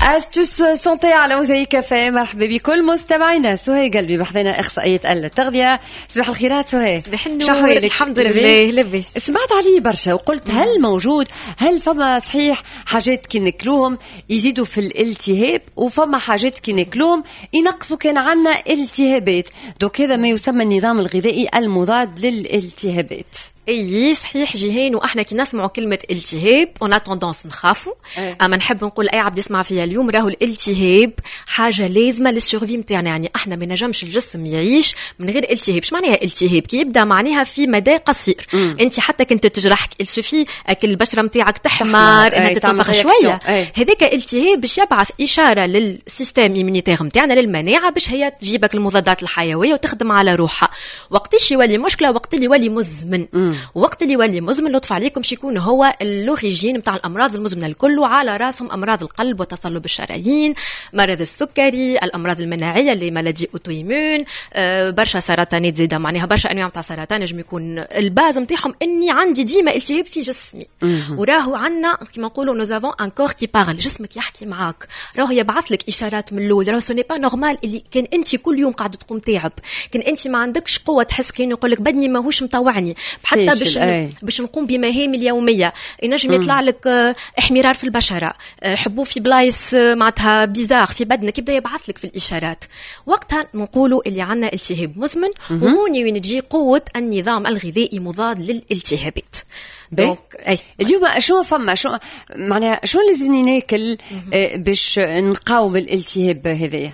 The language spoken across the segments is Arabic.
أستوس سونتي على موزايك كافيه. مرحبا بكل مستمعينا. سهى قلبي بحذنا إخصائية التغذية. صباح الخيرات سهى. صباح النور. الحمد لله لبس. سمعت عليه برشا وقلت هل موجود، هل فما صحيح حاجات كي ناكلوهم يزيدوا في الالتهاب وفما حاجات كي ناكلوهم ينقصوا كان عنا التهابات؟ دوك هذا ما يسمى النظام الغذائي المضاد للالتهابات. اي صحيح جيهان، واحنا كي نسمعوا كلمه التهاب اون توندونس نخافوا. اما نحب نقول اي عبد يسمع فيها اليوم راهو الالتهاب حاجه لازمه للسيرفي نتاعنا، يعني احنا ما نجمش الجسم يعيش من غير التهاب. ايش معناها التهاب؟ كي يبدا معناها في مدى قصير. انت حتى كنت تجرحك السوفي اكل البشره نتاعك تحمر انها تتنفخ شويه، هذاك التهاب باش يبعث اشاره للسيستم ايمونيتير نتاعنا للمناعه باش هي تجيبك المضادات الحيويه وتخدم على روحها. وقتاش يولي مشكله؟ وقت اللي يولي مزمن. وقت اللي يولي مزمن لطف عليكم يكون هو اللوريجين نتاع الامراض المزمنه الكل، وعلى راسهم امراض القلب وتصلب الشرايين، مرض السكري، الامراض المناعيه اللي مالادي اوتويمون، برشا سرطانات زيدا، معناها برشا انواع تاع سرطان نجم يكون الباز نتاعهم اني عندي ديما التهاب في جسمي. وراهو عندنا كيما نقولوا نو زافون ان كور كي بارل، جسمك يحكي معاك، راهو يبعث لك اشارات من الاول. راهو سو ني با نورمال اللي كان انت كل يوم قاعده تقوم تعب، كان انت ما عندكش قوه تحس، كاين يقول لك بدني ماهوش مطوعني حتى باش نقوم بمهامي اليوميه. ينجم يطلع لك احمرار في البشره، حبوب في بلايص معناتها بيزار في بدنك، يبدا يبعث لك في الاشارات. وقتها نقولوا اللي عندنا التهاب مزمن، وهوني وين تجي قوه النظام الغذائي مضاد للالتهابات. دونك اليوم شو فما شو معناها شو لازمني ناكل باش نقاوم الالتهاب هذايا؟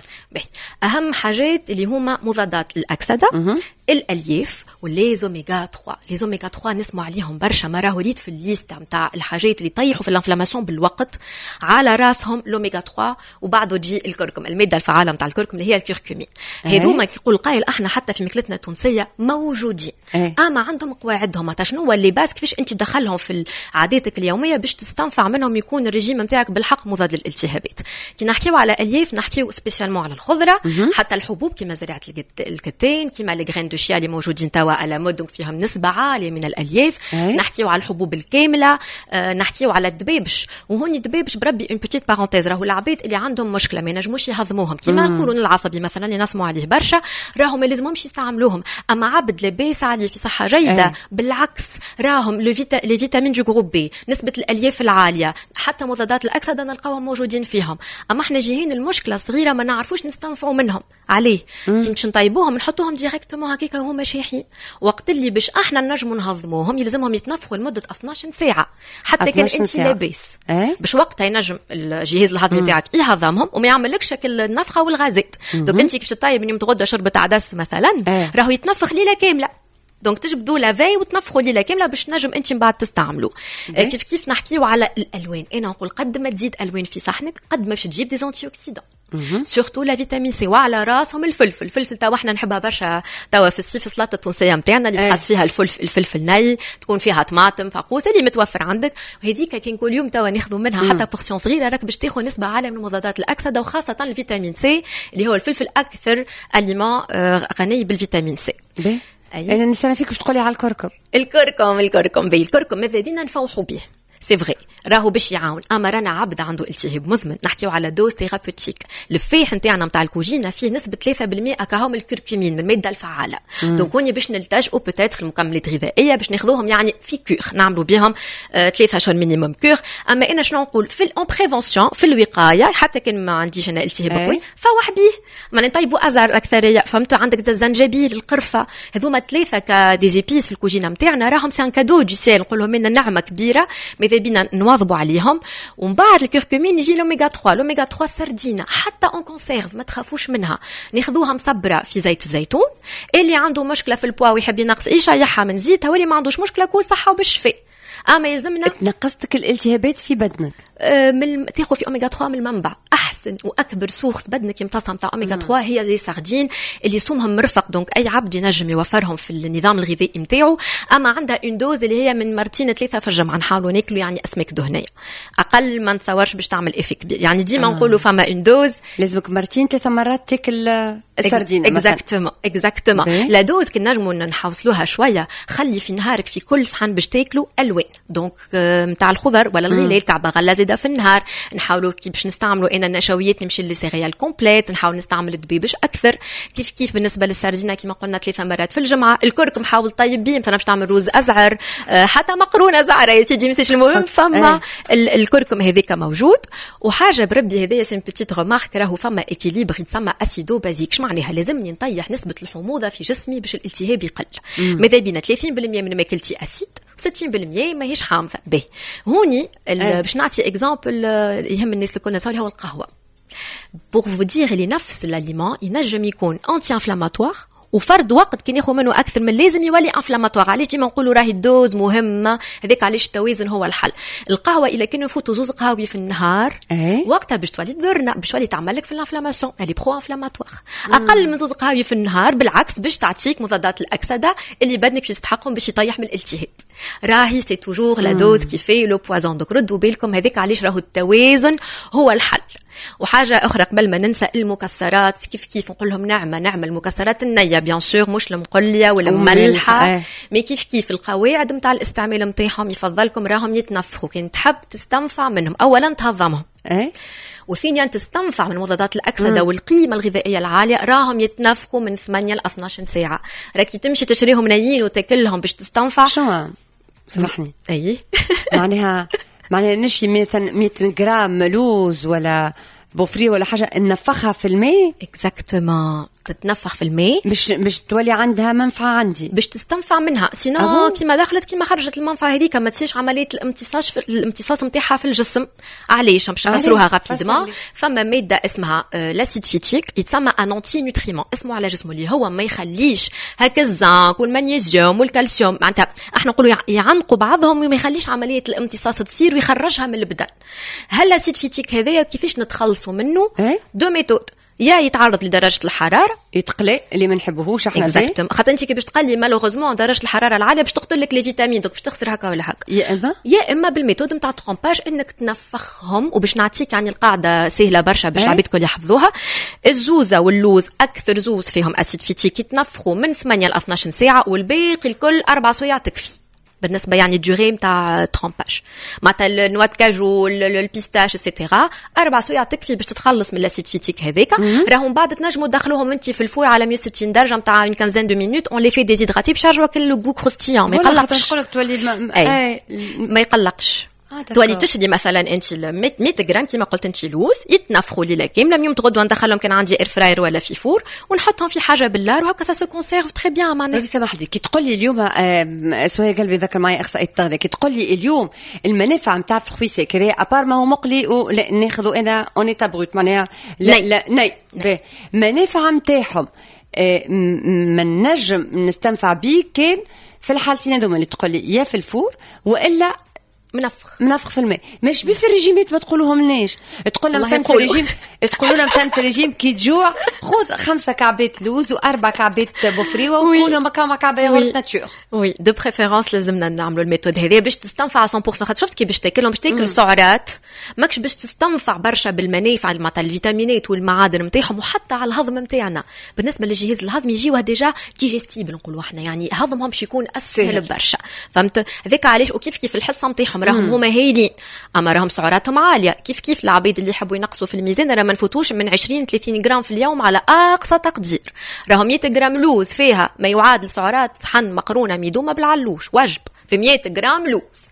اهم حاجات اللي هما مضادات الاكسده، الالياف والليزوميغا 3. ليزوميغا 3 نسمع عليهم برشا مرة، وليد في الليست نتاع الحاجات اللي يطيحوا في الانفلاماسيون بالوقت. على راسهم لوميغا 3، وبعده تجي الكركم، الماده الفعاله نتاع الكركم اللي هي الكركمين. هذوما كيقول قائل احنا حتى في ماكلتنا التونسيه موجودين، اما عندهم قواعدهم. معناتها شنو هو اللي باس كيفاش انت تدخلهم في عاداتك اليوميه باش تستنفع منهم، يكون الرجيم نتاعك بالحق مضاد للالتهابات. كي نحكيو على الياف نحكيو سبيسيالمون على الخضره، حتى الحبوب كيما زرعه الكتان، كيما لي غرين دو شيا اللي موجودين توا على مود، دونك فيهم نسبه عاليه من الالياف. نحكيو على الحبوب الكامله، نحكيو على الدبابش. وهوني الدبابش بربي اون بيتيت بارونتيز، راهو العباد اللي عندهم مشكله ما ينجموش يهضموهم، كيما نقولوا العصبي مثلا اللي نسمعوا عليه برشا، راهم ما لازمهمش يستعملوهم. اما عبد لاباس عليه في صحه جيده، بالعكس راهم لي فيتامين جو جروب بي، نسبه الالياف العاليه، حتى مضادات الاكسده نلقاوهم موجودين فيهم. اما احنا جايين المشكله صغيره ما نعرفوش نستنفعوا منهم عليه. كي باش نطيبوهم نحطوهم ديريكتومون هكاك هما شايحين. وقت اللي باش احنا نجموا نهضموهم يلزمهم يتنفخوا لمده 12 ساعه حتى كان انت لاباس، باش وقتها ينجم الجهاز الهضمي تاعك يهضمهم وما يعملكش شكل النفخه والغازات. دونك انت كيفاش تطيب يوم تغدى شربة عدس مثلا، راهو يتنفخ ليله كامله، دونك تجبدوا لافاي وتنفخوا ليله كامله باش نجم انت من بعد تستعملوا. كيف نحكيو على الالوان، انا نقول قد ما تزيد الوان في صحنك قد ما باش تجيب دي زونتي اوكسيدون، سورتو لا فيتامين سي. وعلى راسهم الفلفل توا احنا نحبها برشا توا في الصيف، السلطه التونسيه نتاعنا اللي تحس فيها الفلفل ني، تكون فيها طماطم فقوس اللي متوفر عندك، وهذيك كي نقول اليوم توا ناخذوا منها حتى بورسيون صغيره، راك باش تاخذ نسبه عاليه من مضادات الاكسده، وخاصه الفيتامين سي اللي هو الفلفل اكثر اليمون غني بالفيتامين سي. انا نسأل فيك باش تقولي على الكركم. الكركم ماذا بينا نفوحوا به، سي فغي راهو باش يعاون. اما رانا عبد عنده التهاب مزمن نحكيو على دوز ثيرابوتيك. الفيح نتاعنا نتاع الكوجينه فيه نسبه 3% كهوم الكركمين من الماده الفعاله. دونك هوني باش نلتجئوا بوتيتر المكملات الغذائيه باش ناخذوهم، يعني في كور نعملوا بهم 3 اشهر مينيموم كور. اما انا شنو نقول في اون بريفونسيون، في الوقايه، حتى كان ما عنديش انا التهاب قوي فوح به، ما نطيبوا ازهر الاكثريه. فهمتوا؟ عندك الزنجبيل، القرفه، هذوما 3 كديزيبيس في الكوجينه نتاعنا، راهم سي ان كادو دو سيل، نقولهم لنا نعمه كبيره ماذا بينا نواظبوا عليهم. ومن بعد الكركمين يجي لوميغا 3. لوميغا 3 سردينه حتى اون كونسيرف ما تخافوش منها، ناخذوها مصبره في زيت الزيتون. اللي عنده مشكله في البوا ويحب ينقص يشيحها من زيتها، واللي ما عندوش مشكله كل صحه وبالشفاء. اما يلزمنا نقصتك الالتهابات في بدنك، تاخذ في اوميغا 3 من المنبع. احسن واكبر سورس بدنك يمتصها نتاع اوميغا 3 هي لي ساردين اللي سومهم مرفق، دونك اي عبد ينجم يوفرهم في النظام الغذائي نتاعو. اما عندها اون دوز اللي هي من مرتين 3 في الجمعه، نحاولوا ناكلوا يعني اسماك دهنيه اقل ما نتصورش باش تعمل افي كبير. يعني ديما نقولوا فما اون دوز لازمك مرتين 3 مرات تاكل السردين. اكزاكتومون لا دوز كي نجموا نحوصلوها شويه. خلي في نهارك في كل صحن باش تاكلوا الوان، دونك نتاع الخضر ولا الغلال، كعبه غله زيد واحده في النهار. نحاولوا كي باش نستعملوا انا النشويات نمشي للسيريال كومبليت، نحاول نستعمل الدبيبش اكثر. كيف بالنسبه للسردينه كما قلنا 3 مرات في الجمعه. الكركم حاول طيب بيه، مثلا باش تعمل رز ازعر، حتى مقرونه زعره يا سيدي مش المهم، فما الكركم هذيك موجود. وحاجه بربي هذايا سي بيتيت ريمارك، راهو فما اكيليبر يتسمى اسيدو بازيك. شو معناها؟ لازمني نطيح نسبه الحموضه في جسمي باش الالتهاب يقل. ماذا بينا 30% من ماكلتي اسيد، 60% ماهيش حامضه. به هوني باش نعطي اكزامبل يهم الناس الكل نساو هو القهوه. بور فو دير لي نفس الاليمون ينجم يكون انتي انفلاماتوار، وفرد وقت كي ناخذ منه اكثر من لازم يولي انفلاماتوار. علاش ديما نقولوا راهي الدوز مهمه، هذاك علاش التوازن هو الحل. القهوه الا كانوا نفوتوا زوز قهاوي في النهار وقتها باش تولي تضرنا، باش تولي تعمل لك في الانفلاماسيون، اللي برو انفلاماتوار. اقل من زوز قهاوي في النهار بالعكس باش تعطيك مضادات الاكسده اللي بدنك يستحقهم باش يطيح من الالتهاب. راهي سي توجور لا دوز كي في لو بوازون. دوك ردوا بالكم هذاك علاش راهو التوازن هو الحل. وحاجه اخرى قبل ما ننسى، المكسرات كيف نقول لهم نعمه المكسرات النيه بيان سور، مش المقليه ولا المملحه، مي كيف القواعد نتاع الاستعمال نتاعهم يفضلكم راهم يتنفخوا. كي تحب تستنفع منهم اولا تهضمهم، وثانيا تستنفع من مضادات الاكسده والقيمه الغذائيه العاليه، راهم يتنفخوا من 8 ل 12 ساعه. راكي تمشي تشريهم نيين وتاكلهم باش تستنفع. شو سامحني معناها نشي مثلا 100 جرام لوز ولا بوفري ولا حاجه ننفخها في الماء. اكزاكتومون، تتنفخ في الماء مش تولي عندها منفعه عندي باش تستنفع منها. سينو كيما دخلت كيما خرجت المنفعه هذيك ما تصيرش عمليه الامتصاص نتاعها في الجسم. علاش باش نفسروها رابيدمون؟ فما ماده اسمها لاسيد فيتيك يتسمى ان انتي نوتريمون، اسمه على جسمه اللي هو ما يخليش هكا الزنك والمغنيسيوم والكالسيوم معناتها احنا نقولوا يعنقوا بعضهم وما يخليش عمليه الامتصاص تصير ويخرجها من البدن. هل لاسيد فيتيك هذايا كيفاش نتخلصوا منه؟ دو ميثود، يا يتعرض لدرجه الحراره يتقلي اللي ما نحبوهوش احنا زي خاطر انت كي باش تقلي مالوغوزمون درجه الحراره العاليه باش تقتل لك لي فيتامين، دوك باش تخسر هكا ولا هكا. يا اما بالميثود نتاع ترومباج انك تنفخهم. وباش نعطيك يعني القاعده سهله برشا باش العباد الكل يحفظوها. الزوزه واللوز اكثر زوز فيهم اسيد فيتيك يتنفخوا من 8 ل 12 ساعه، والباقي الكل 4 سوايع تكفي بالنسبه يعني الدوري نتاع ترومباج. معناتها النوا كاجو البيستاش ايتترا 4 سوايع تكفي باش تتخلص من الاسيد فيتيك هذاك. راهم بعد تنجموا تدخلوهم انت في الفور على 160 درجه نتاع 15 دو مينوت اون لي في ديزيدراتي باش يرجعوا كل لو كروستيون. ما يقلقش، نقول لك تولي ما يقلقش. تولي تشدي مثلا انت 100 غرام كما قلت انت لوز يتنفخوا ليله كامله، من يوم تغدوا ندخلهم كان عندي اير فراير ولا في فور ونحطهم في حاجه بالنار وهكا سا سو كونسيرف تري بيان. معناها سامح لي كي تقول لي اليوم سواء قلبي ذكر معي اخصائي التغذيه، كي تقول لي اليوم المنافع نتاع الفخوي سكري ابار ما هو مقلي وناخذوا انا اونيتا بروت معناها لا منافع نتاعهم ما نجم نستنفع بيه كان في الحالتين هذوما اللي تقول لي يا في الفور والا منفخ في الماء. مش بي في الرجيمات ما تقولوهم لناش، تقول لنا مثلا في الرجيم تقولوا لنا مثلا في الرجيم كي تجوع خذ 5 كعبات لوز و4 كعبات بوفريوه وكلوا مكا كعبه ياغورت ناتور. وي دو بريفيرونس لازمنا نعملوا الميثود هذه باش تستنفع 100%. خاطر شفت كي باش تاكلهم باش تاكل سعرات ماكش باش تستنفع برشا بالمنافع مع الفيتامينات والمعادن نتاعهم وحتى على الهضم نتاعنا. بالنسبه للجهاز الهضمي يجيوه ديجا ديجستيبل نقولوا احنا، يعني هضمهم باش يكون اسهل برشا. فهمت هذاك علاش وكيف الحصه نتاعهم راهم هما هايلين اما راهم سعراتهم عاليه. كيف العبيد اللي يحبوا ينقصوا في الميزان راه ما نفوتوش من 20 30 غرام في اليوم على اقصى تقدير. راهم 100 غرام لوز فيها ما يعادل سعرات صحن مقرونه ميدومه بالعلوش وجب في 100 غرام لوز.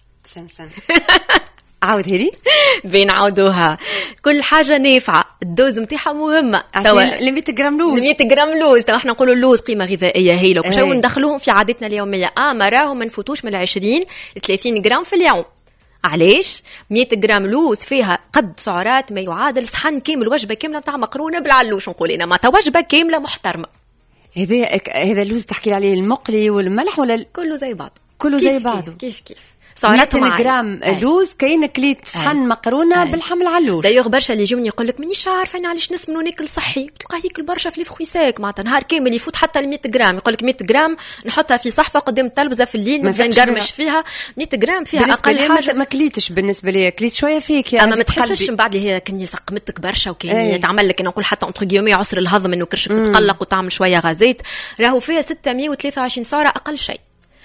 عاود هذي بنعاودوها، كل حاجه نافعه الدوز نتاعها مهمه. ل 100 غرام لوز 100 غرام لوز تو احنا نقولوا اللوز قيمه غذائيه هايله وكل ندخلوهم في عادتنا اليوميه. ما راهم ما نفوتوش من 20 ل 30 غرام في اليوم. علاش 100 غرام لوز فيها قد سعرات ما يعادل صحن كامل وجبه كامله نتاع مقرونه بالعلوش نقول انا ما وجبه كامله محترمه. هذا اللوز تحكي عليه المقلي والملح ولا كله زي بعض؟ كله زي بعضه. كيف 100 غرام لوز كاين كليت صحن مقرونه بالحمل علوش. دايوغ برشا اللي يجوني يقول لك مانيش عارفه انا علاش نسمنوا ناكل صحي، تلقاه ياكل برشا في الفخوي ساك معناتها نهار كامل يفوت حتى ل 100 غرام. يقول لك 100 غرام نحطها في صحفه قدام التلفزه في الليل نبدا نقرمش فيها. 100 غرام فيها اقل حاجه. ما كليتش بالنسبه لي كليت شويه فيك يعني ما تحسش من بعد اللي هي كني سقمتك برشا وكان تعمل لك انا نقول حتى انتر جيومي عسر الهضم انه كرشك تتقلق وتعمل شويه غازات. راهو فيها 623 سعره اقل شيء.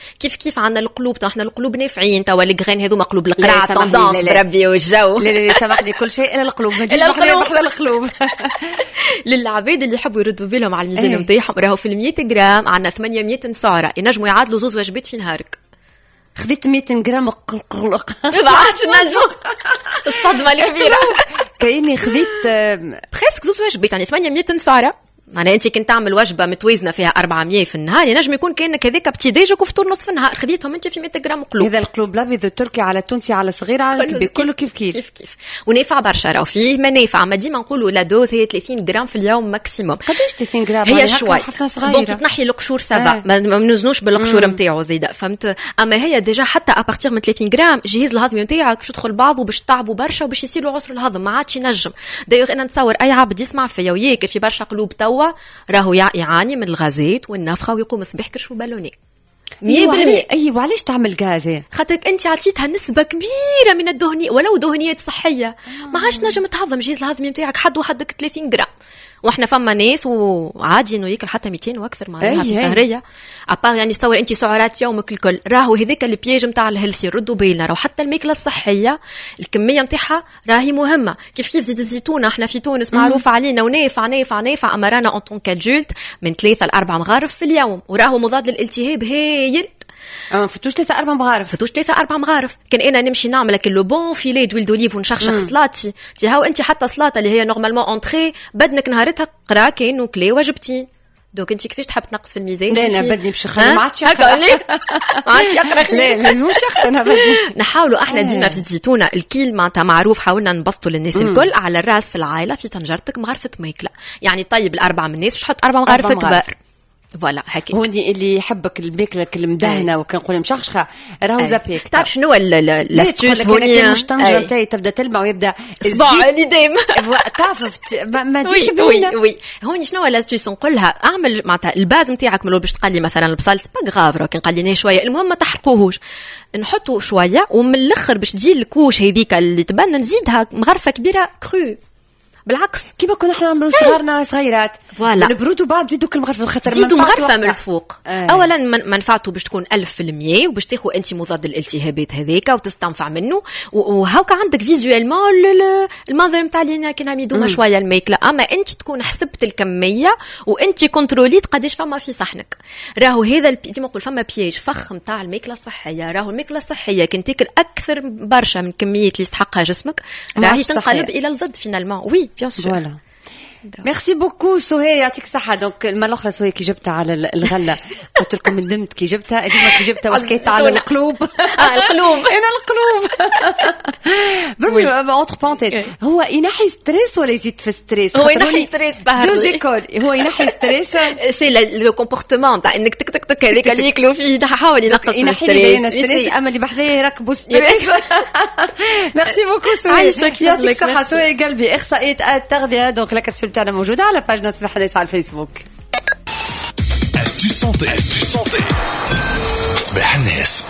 كيف عندنا القلوب، احنا القلوب نافعين توا الجرين هذوما قلوب القراعه طوندونس بربي والجو. لا سامحني كل شيء الا القلوب، ما تجيش بحذا القلوب. للعباد اللي يحبوا يردوا بالهم على الميزان نتاعهم، راهو في 100 جرام عندنا 800 سعره ينجموا يعادلوا 2 وجبات في نهارك. خذيت 200 جرام قلق ما عادش نجم الصدمه الكبيره. كأني خذيت بريسك 2 وجبات، يعني 800 سعره. معناها انت كنت تعمل وجبه متوازنه فيها 400 في النهار، ينجم يكون كانك هذاك ابتي ديجك وفطور نصف النهار، خذيتهم انت في 100 جرام قلوب. هذا القلوب الابيض التركي على التونسي على الصغير على الكبير كله كيف ونافع برشا. راهو فيه منافع، ما ديما نقولوا لا دوز هي 30 جرام في اليوم ماكسيموم. قداش 30 جرام؟ هي شوي دونك تنحي القشور سبا ما نوزنوش بالقشور نتاعو زيدا، فهمت؟ اما هي ديجا حتى ابارتيغ من 30 جرام جهاز الهضمي نتاعك باش يدخل بعضه باش تعبوا برشا وباش يصير له عسر الهضم، ما عادش ينجم. دايوغ انا نتصور اي عبد يسمع فيا وياك في برشا قلوب توا راهو يعاني من الغازات والنفخه ويقوم صباح كرشو بالوني 100%. ايوه وعلاش تعمل غاز؟ خاطرك انت عطيتها نسبه كبيره من الدهنيات ولو دهنيات صحيه ما عادش نجم تهضم الجهاز الهضمي نتاعك حد وحدك 30 جرام. واحنا فما ناس وعادي انه ياكل حتى 200 واكثر معناها في سهريه ابار. يعني تصور انت سعرات يومك الكل، راهو هذاك البياج نتاع الهيلثي ردوا بالنا، راهو حتى الماكله الصحيه الكميه نتاعها راهي مهمه. كيف زيت الزيتونه احنا في تونس معروف علينا ونافع اما رانا ان طون كادولت من 3 ل 4 مغارف في اليوم، وراهو مضاد للالتهاب هايل. فتوش 3-4 مغارف. كان انا نمشي نعمل لو بون فيلي دويل دوليف ونشخشخ صلاتي تي هاو انت حتى صلاته اللي هي نورمالمون اونتري بدنك نهارتها قرا كاين وكلي وجبتي. دونك انت كيفاش تحب تنقص في الميزان؟ لا بدني باش نخلي ما عادش يقرا لا لازمش يخطن بدني. نحاولوا احنا ديما في الزيتونه الكيل معناتها معروف، حاولنا نبسطوا للناس الكل على الراس في العائله في طنجرتك مغرفه ماكله، يعني طيب الاربع من الناس باش تحط 4 مغارف كبار. فوالا هكا هوني اللي يحبك الماكله المدهنه وكنقول مشخشخه راهو زابيك. تعرف شنو الاستوس هوني مش طنجره نتاعي تبدا تلمع ويبدا صباع اليدين تعرف ما تجيش بينا. وي هوني شنو الاستوس نقولها اعمل معناتها الباز نتاعك من باش تقلي مثلا البصل سي با غاف راه نقليناه شويه المهم ما تحرقوهوش، نحطوا شويه ومن الاخر باش تجي الكوش هذيك اللي تبان نزيدها مغرفه كبيره كرو. بالعكس كيما كنا احنا نعملوا صغارنا صغيرات فوالا نبردوا بعد زيدوا كل مغرفه خاطر زيدوا مغرفه من الفوق. اولا منفعته باش تكون 1000% وباش تاخذ انت مضاد الالتهابات هذاك وتستنفع منه، وهاكا عندك فيزوالمون المنظر نتاع اللي كنا ميدوما شويه الماكله. اما انت تكون حسبت الكميه وانت كنتروليت قداش فما في صحنك. راهو هذا ديما نقول فما بياج فخ نتاع الماكله الصحيه. راهو الماكله الصحيه كنت تاكل اكثر برشا من كميه اللي يستحقها جسمك راهي تنقلب الى الضد فينالمون. وي بيان سور. ميرسي بوكو سهية، يعطيك الصحة. دونك المرة الأخرى سهية كي جبتها على الغلة قلت لكم ندمت كي جبتها، ديما كي جبتها وحكيت على القلوب. القلوب أنا القلوب. بربي أونتر بانتيز هو ينحي ستريس ولا يزيد في ستريس؟ هو ينحي ستريس دوزيكول هو ينحي ستريس سي لو كومبورتمون تاع انك تك تك تك هذيك اللي ياكلوا فيه حاول ينقص الستريس. أما اللي بحذاه يركبوا ستريس. ميرسي بوكو سهية، يعطيك الصحة سهية قلبي، إخصائية التغذية. دونك لك الفيلم تاعنا موجودة على باجنا صباح الناس على الفيسبوك. أستو سانتي صباح الناس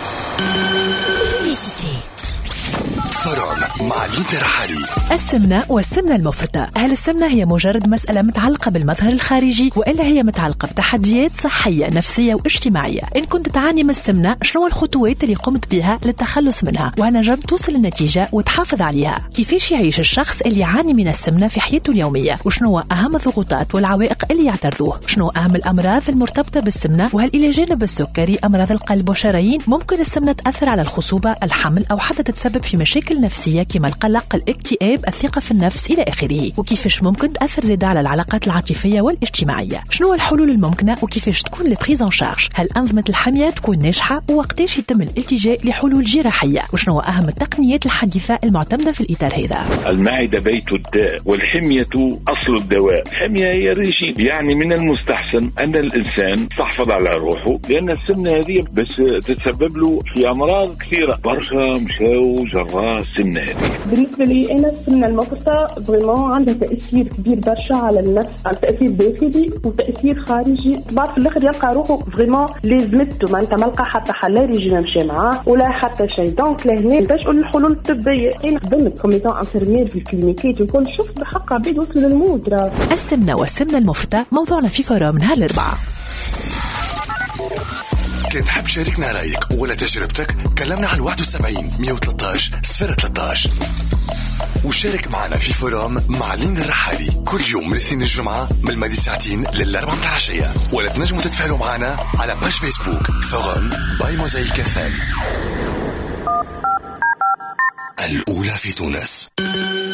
فرعون مع ليدر حالي. السمنة والسمنة المفرطة، هل السمنة هي مجرد مسألة متعلقة بالمظهر الخارجي وإلا هي متعلقة بتحديات صحية نفسية واجتماعية؟ إن كنت تعاني من السمنة شنو الخطوات اللي قمت بها للتخلص منها ونجمت توصل النتيجة وتحافظ عليها؟ كيفاش يعيش الشخص اللي يعاني من السمنة في حياته اليومية؟ وشنو أهم الضغوطات والعوائق اللي يعترضوه؟ شنو أهم الأمراض المرتبطة بالسمنة؟ وهل إلى جانب السكري أمراض القلب والشرايين ممكن السمنة تأثر على الخصوبة، الحمل أو حتى تتسبب في مشاكل نفسية كما القلق، الاكتئاب، الثقة في النفس إلى آخره؟ وكيفاش ممكن تأثر زيادة على العلاقات العاطفية والاجتماعية؟ شنو الحلول الممكنة وكيفاش تكون البريزون شارج؟ هل أنظمة الحماية تكون ناجحة؟ ووقتاش يتم الالتجاء لحلول جراحية؟ وشنو أهم التقنيات الحديثة المعتمدة في الإطار هذا؟ المعدة بيت الداء والحمية أصل الدواء. الحمية هي الريجيم، يعني من المستحسن أن الإنسان تحفظ على روحه، لأن السمنة هذه بس تتسبب له في أمراض كثيرة. برشا مشاو جراء السمنة هذه. بالنسبة لي أنا السمنة المفرطة فريمون عندها تأثير كبير برشا على النفس، على تأثير داخلي وتأثير خارجي. بعد في الآخر يلقى روحه فريمون لازمته، معناتها ما لقى حتى حل لا ريجيم مشى معاه ولا حتى شيء. دونك لهنا باش الحلول الطبية أنا خدمت كوميتون انفيرمير في الكلينيكات وكل شفت بحق عبيد وصلوا للموت. السمنة والسمنة المفرطة موضوعنا في فرا من هالأربعة. كنت تحب شاركنا رأيك ولا تجربتك، كلمنا على 71 113 013 وشارك معنا في فورام مع لين الرحالي كل يوم من الاثنين للجمعة من الماضي ساعتين للأربعة متاع العشية. ولا تنجموا تتفاعلوا معنا على باج فيسبوك فورام باي موزايك FM. الأولى في تونس.